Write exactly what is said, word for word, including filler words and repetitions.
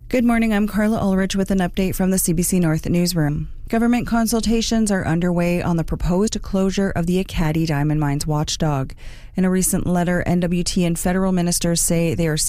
Good morning, I'm Carla Ulrich with an update from the C B C North newsroom. Government consultations are underway on the proposed closure of the Ekati Diamond Mines watchdog. In a recent letter, N W T and federal ministers say they are